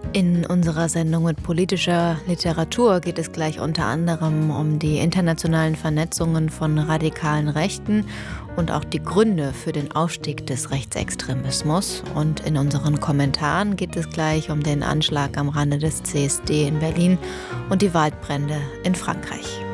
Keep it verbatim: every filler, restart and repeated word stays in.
In unserer Sendung mit politischer Literatur geht es gleich unter anderem um die internationalen Vernetzungen von radikalen Rechten und auch die Gründe für den Aufstieg des Rechtsextremismus. Und in unseren Kommentaren geht es gleich um den Anschlag am Rande des C S D in Berlin und die Waldbrände in Frankreich.